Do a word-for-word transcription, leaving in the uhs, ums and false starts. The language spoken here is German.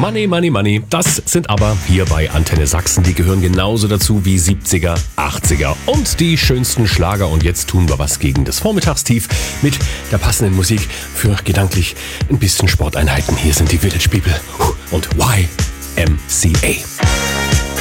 Money, Money, Money. Das sind aber hier bei Antenne Sachsen. Die gehören genauso dazu wie siebziger, achtziger und die schönsten Schlager. Und jetzt tun wir was gegen das Vormittagstief mit der passenden Musik für gedanklich ein bisschen Sporteinheiten. Hier sind die Village People und Y M C A.